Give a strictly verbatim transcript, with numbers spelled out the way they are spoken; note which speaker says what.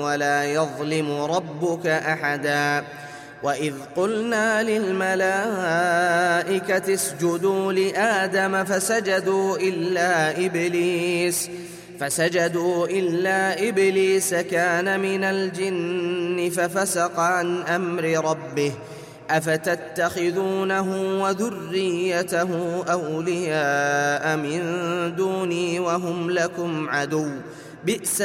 Speaker 1: ولا يظلم ربك أحدا. وإذ قلنا للملائكة اسجدوا لآدم فسجدوا إلا إبليس فسجدوا إلا إبليس كان من الجن ففسق عن أمر ربه أفتتخذونه وذريته أولياء من دوني وهم لكم عدو بئس